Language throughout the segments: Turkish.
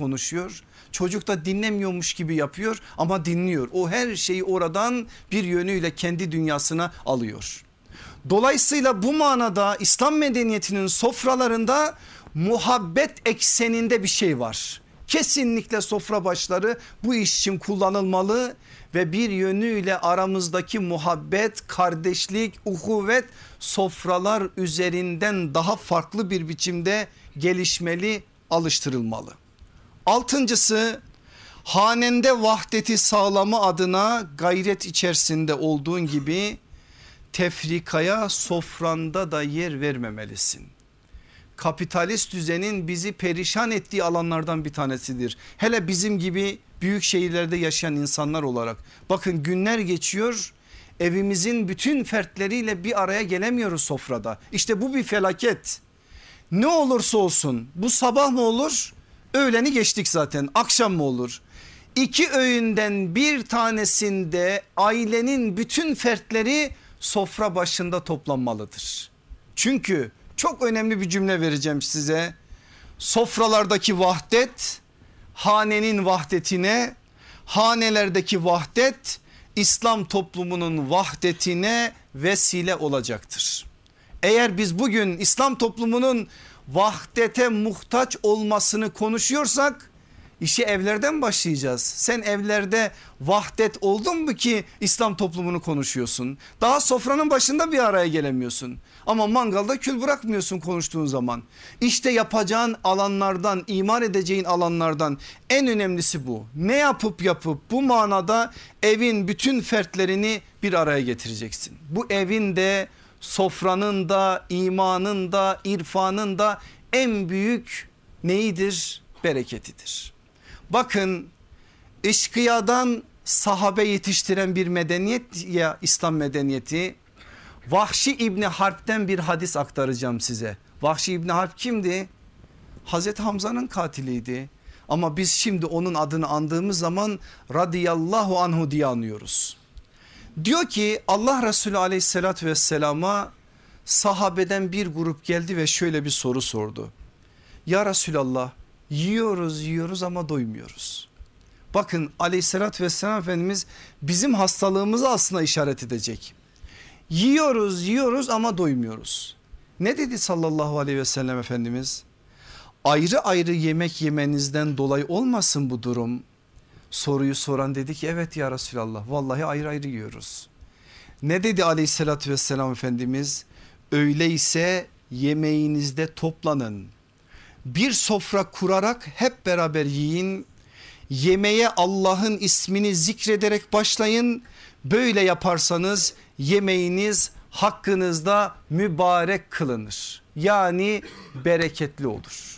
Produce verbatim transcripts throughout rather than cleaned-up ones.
konuşuyor. Çocuk da dinlemiyormuş gibi yapıyor ama dinliyor. O her şeyi oradan bir yönüyle kendi dünyasına alıyor. Dolayısıyla bu manada İslam medeniyetinin sofralarında muhabbet ekseninde bir şey var. Kesinlikle sofra başları bu iş için kullanılmalı ve bir yönüyle aramızdaki muhabbet, kardeşlik, uhuvvet sofralar üzerinden daha farklı bir biçimde gelişmeli, alıştırılmalı. Altıncısı, hanende vahdeti sağlama adına gayret içerisinde olduğun gibi tefrikaya sofranda da yer vermemelisin. Kapitalist düzenin bizi perişan ettiği alanlardan bir tanesidir. Hele bizim gibi büyük şehirlerde yaşayan insanlar olarak. Bakın günler geçiyor, evimizin bütün fertleriyle bir araya gelemiyoruz sofrada. İşte bu bir felaket. Ne olursa olsun, bu sabah mı olur, öğleni geçtik zaten, akşam mı olur? İki öğünden bir tanesinde ailenin bütün fertleri sofra başında toplanmalıdır. Çünkü çok önemli bir cümle vereceğim size. Sofralardaki vahdet hanenin vahdetine, hanelerdeki vahdet İslam toplumunun vahdetine vesile olacaktır. Eğer biz bugün İslam toplumunun vahdete muhtaç olmasını konuşuyorsak işi evlerden başlayacağız. Sen evlerde vahdet oldun mu ki İslam toplumunu konuşuyorsun? Daha sofranın başında bir araya gelemiyorsun. Ama mangalda kül bırakmıyorsun konuştuğun zaman. İşte yapacağın alanlardan, imar edeceğin alanlardan en önemlisi bu. Ne yapıp yapıp bu manada evin bütün fertlerini bir araya getireceksin. Bu evin de, sofranın da, imanın da, irfanın da en büyük neyidir? Bereketidir. Bakın, eşkıyadan sahabe yetiştiren bir medeniyet ya İslam medeniyeti. Vahşi İbni Harp'ten bir hadis aktaracağım size. Vahşi İbni Harp kimdi? Hazreti Hamza'nın katiliydi. Ama biz şimdi onun adını andığımız zaman radıyallahu anhu diye anıyoruz. Diyor ki Allah Resulü aleyhissalatü vesselama sahabeden bir grup geldi ve şöyle bir soru sordu. Ya Resulallah, yiyoruz yiyoruz ama doymuyoruz. Bakın aleyhissalatü vesselam Efendimiz bizim hastalığımızı aslında işaret edecek. Yiyoruz yiyoruz ama doymuyoruz. Ne dedi sallallahu aleyhi ve sellem Efendimiz? Ayrı ayrı yemek yemenizden dolayı olmasın bu durum. Soruyu soran dedi ki evet ya Resulallah, vallahi ayrı ayrı yiyoruz. Ne dedi aleyhissalatü vesselam Efendimiz? Öyleyse yemeğinizde toplanın. Bir sofra kurarak hep beraber yiyin. Yemeğe Allah'ın ismini zikrederek başlayın. Böyle yaparsanız yemeğiniz hakkınızda mübarek kılınır. Yani bereketli olur.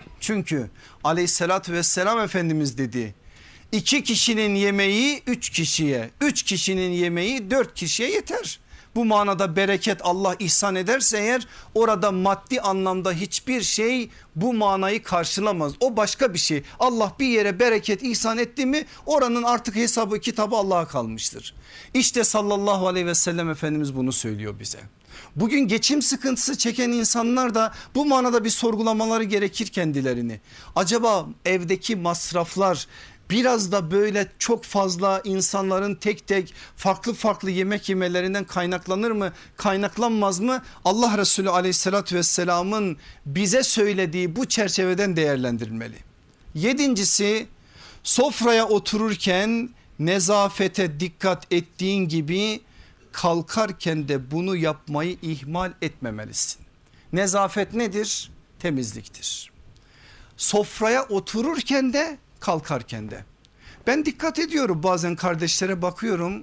Çünkü aleyhissalatü vesselam Efendimiz dedi. İki kişinin yemeği üç kişiye, üç kişinin yemeği dört kişiye yeter. Bu manada bereket Allah ihsan ederse eğer orada maddi anlamda hiçbir şey bu manayı karşılamaz. O başka bir şey. Allah bir yere bereket ihsan etti mi oranın artık hesabı kitabı Allah'a kalmıştır. İşte sallallahu aleyhi ve sellem Efendimiz bunu söylüyor bize. Bugün geçim sıkıntısı çeken insanlar da bu manada bir sorgulamaları gerekir kendilerini. Acaba evdeki masraflar biraz da böyle çok fazla insanların tek tek farklı farklı yemek yemelerinden kaynaklanır mı, kaynaklanmaz mı? Allah Resulü aleyhissalatü vesselamın bize söylediği bu çerçeveden değerlendirilmeli. Yedincisi, sofraya otururken nezafete dikkat ettiğin gibi kalkarken de bunu yapmayı ihmal etmemelisin. Nezafet nedir? Temizliktir. Sofraya otururken de kalkarken de. Ben dikkat ediyorum, bazen kardeşlere bakıyorum.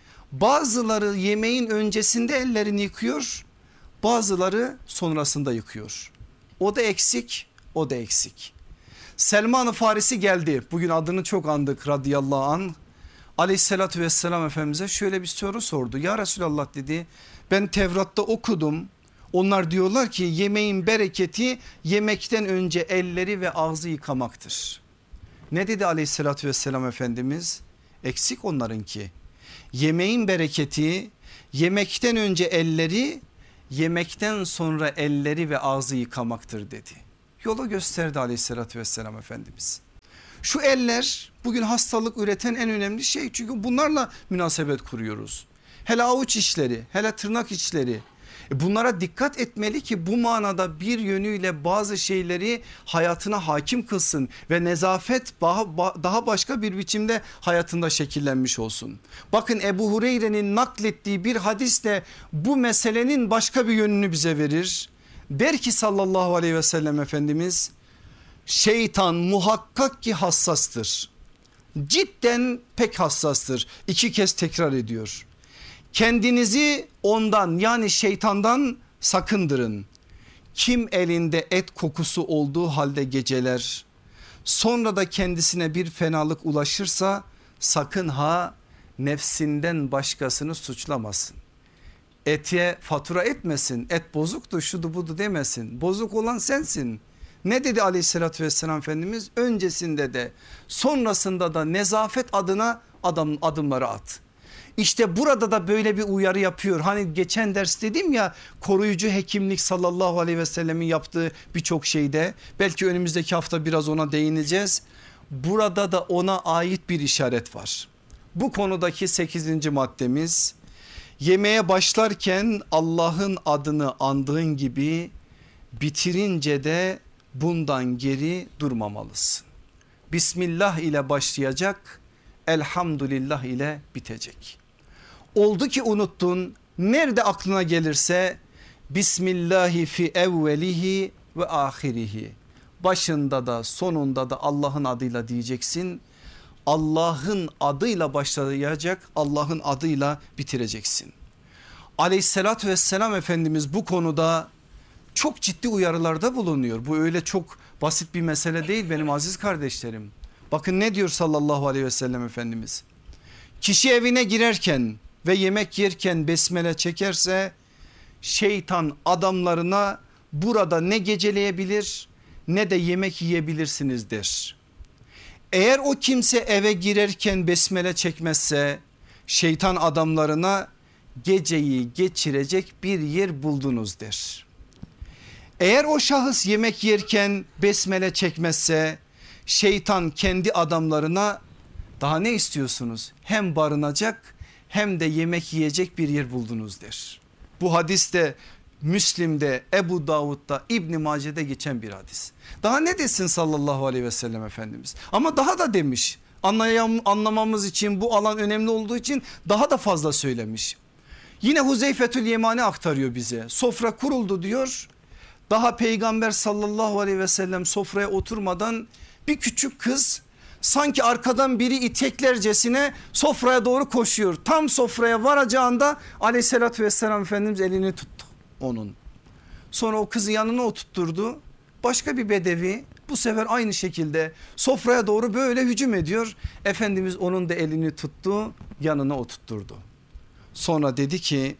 Bazıları yemeğin öncesinde ellerini yıkıyor, bazıları sonrasında yıkıyor. O da eksik, o da eksik. Selman-ı Farisi geldi, bugün adını çok andık radıyallahu anh. Aleyhissalatü vesselam Efendimiz'e şöyle bir soru sordu. Ya Resulallah dedi, ben Tevrat'ta okudum. Onlar diyorlar ki yemeğin bereketi yemekten önce elleri ve ağzı yıkamaktır. Ne dedi aleyhissalatü vesselam Efendimiz? Eksik onlarınki. Yemeğin bereketi yemekten önce elleri, yemekten sonra elleri ve ağzı yıkamaktır dedi. Yolu gösterdi aleyhissalatü vesselam Efendimiz. Şu eller bugün hastalık üreten en önemli şey, çünkü bunlarla münasebet kuruyoruz. Hele avuç içleri, hele tırnak içleri. E bunlara dikkat etmeli ki bu manada bir yönüyle bazı şeyleri hayatına hakim kılsın ve nezafet daha başka bir biçimde hayatında şekillenmiş olsun. Bakın Ebu Hureyre'nin naklettiği bir hadis de bu meselenin başka bir yönünü bize verir. Der ki sallallahu aleyhi ve sellem Efendimiz, şeytan muhakkak ki hassastır. Cidden pek hassastır. İki kez tekrar ediyor. Kendinizi ondan, yani şeytandan sakındırın. Kim elinde et kokusu olduğu halde geceler, sonra da kendisine bir fenalık ulaşırsa sakın ha nefsinden başkasını suçlamasın. Ete fatura etmesin, et bozuktu şudu budu demesin, bozuk olan sensin. Ne dedi aleyhissalatü vesselam Efendimiz? Öncesinde de sonrasında da nezafet adına adam, adımları at. İşte burada da böyle bir uyarı yapıyor. Hani geçen ders dedim ya, koruyucu hekimlik sallallahu aleyhi ve sellemin yaptığı birçok şeyde, belki önümüzdeki hafta biraz ona değineceğiz. Burada da ona ait bir işaret var. Bu konudaki sekizinci maddemiz, yemeğe başlarken Allah'ın adını andığın gibi bitirince de bundan geri durmamalısın. Bismillah ile başlayacak, elhamdülillah ile bitecek. Oldu ki unuttun, nerede aklına gelirse Bismillahi fi evvelihi ve ahirihi, başında da sonunda da Allah'ın adıyla diyeceksin. Allah'ın adıyla başlayacak, Allah'ın adıyla bitireceksin. Aleyhissalatü vesselam Efendimiz bu konuda çok ciddi uyarılarda bulunuyor. Bu öyle çok basit bir mesele değil benim aziz kardeşlerim. Bakın ne diyor sallallahu aleyhi ve sellem Efendimiz. Kişi evine girerken ve yemek yerken besmele çekerse şeytan adamlarına burada ne geceleyebilir ne de yemek yiyebilirsiniz der. Eğer o kimse eve girerken besmele çekmezse şeytan adamlarına geceyi geçirecek bir yer buldunuz der. Eğer o şahıs yemek yerken besmele çekmezse şeytan kendi adamlarına daha ne istiyorsunuz? Hem barınacak hem de yemek yiyecek bir yer buldunuz der. Bu hadis de Müslim'de, Ebu Davud'da, İbn Mace'de geçen bir hadis. Daha ne desin sallallahu aleyhi ve sellem Efendimiz? Ama daha da demiş. Anlayam, anlamamız için bu alan önemli olduğu için daha da fazla söylemiş. Yine Huzeyfetül Yemani aktarıyor bize. Sofra kuruldu diyor. Daha peygamber sallallahu aleyhi ve sellem sofraya oturmadan bir küçük kız sanki arkadan biri iteklercesine sofraya doğru koşuyor. Tam sofraya varacağında aleyhissalatü vesselam Efendimiz elini tuttu onun. Sonra o kızı yanına oturtturdu. Başka bir bedevi bu sefer aynı şekilde sofraya doğru böyle hücum ediyor. Efendimiz onun da elini tuttu, yanına oturtturdu. Sonra dedi ki,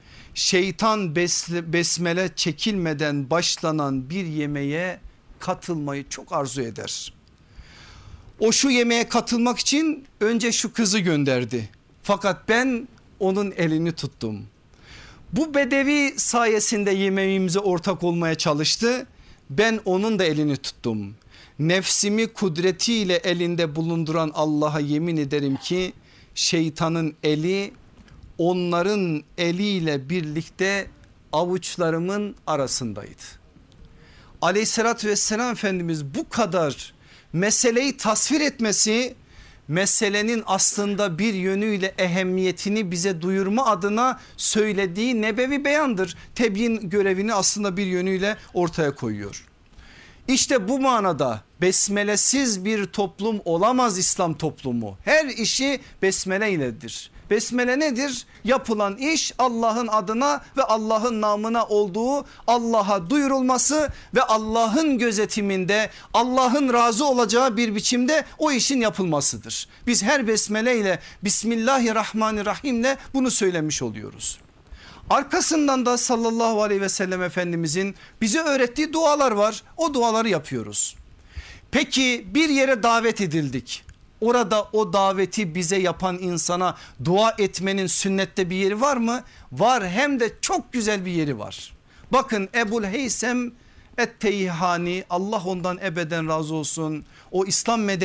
şeytan besmele çekilmeden başlanan bir yemeğe katılmayı çok arzu eder. O şu yemeğe katılmak için önce şu kızı gönderdi. Fakat ben onun elini tuttum. Bu bedevi sayesinde yemeğimize ortak olmaya çalıştı. Ben onun da elini tuttum. Nefsimi kudretiyle elinde bulunduran Allah'a yemin ederim ki şeytanın eli onların eliyle birlikte avuçlarımın arasındaydı. Aleyhissalatü vesselam Efendimiz bu kadar meseleyi tasvir etmesi, meselenin aslında bir yönüyle ehemmiyetini bize duyurma adına söylediği nebevi beyandır. Tebyin görevini aslında bir yönüyle ortaya koyuyor. İşte bu manada besmelesiz bir toplum olamaz İslam toplumu. Her işi besmele iledir. Besmele nedir? Yapılan iş Allah'ın adına ve Allah'ın namına olduğu, Allah'a duyurulması ve Allah'ın gözetiminde, Allah'ın razı olacağı bir biçimde o işin yapılmasıdır. Biz her besmele ile Bismillahirrahmanirrahim ile bunu söylemiş oluyoruz. Arkasından da sallallahu aleyhi ve sellem Efendimizin bize öğrettiği dualar var. O duaları yapıyoruz. Peki bir yere davet edildik. Orada o daveti bize yapan insana dua etmenin sünnette bir yeri var mı? Var, hem de çok güzel bir yeri var. Bakın Ebul Heysem Et-Teyhani, Allah ondan ebeden razı olsun, o İslam medeniyeti